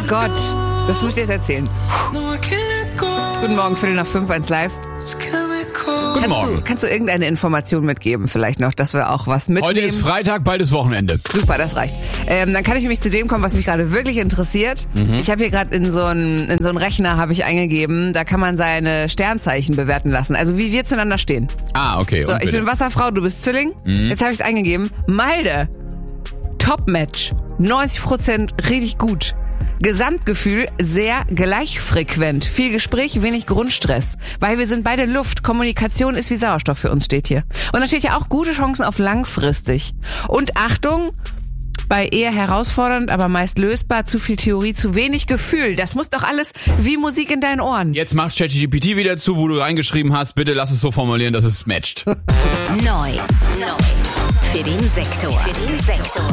Gott, das muss ich jetzt erzählen. Guten Morgen, 4:45 live. Guten Morgen. Kannst du irgendeine Information mitgeben vielleicht noch, dass wir auch was mitnehmen? Heute ist Freitag, bald ist Wochenende. Super, das reicht. Dann kann ich nämlich zu dem kommen, was mich gerade wirklich interessiert. Ich habe hier gerade in so einen Rechner habe ich eingegeben, da kann man seine Sternzeichen bewerten lassen. Also wie wir zueinander stehen. Ah, okay. So, ich bin Wasserfrau, du bist Zwilling. Jetzt habe ich es eingegeben. Malde. Top-Match. 90% richtig gut. Gesamtgefühl sehr gleichfrequent. Viel Gespräch, wenig Grundstress. Weil wir sind beide Luft. Kommunikation ist wie Sauerstoff für uns, steht hier. Und da steht ja auch gute Chancen auf langfristig. Und Achtung, bei eher herausfordernd, aber meist lösbar, zu viel Theorie, zu wenig Gefühl. Das muss doch alles wie Musik in deinen Ohren. Jetzt macht ChatGPT wieder zu, wo du reingeschrieben hast. Bitte lass es so formulieren, dass es matcht. Neu. Für den Sektor.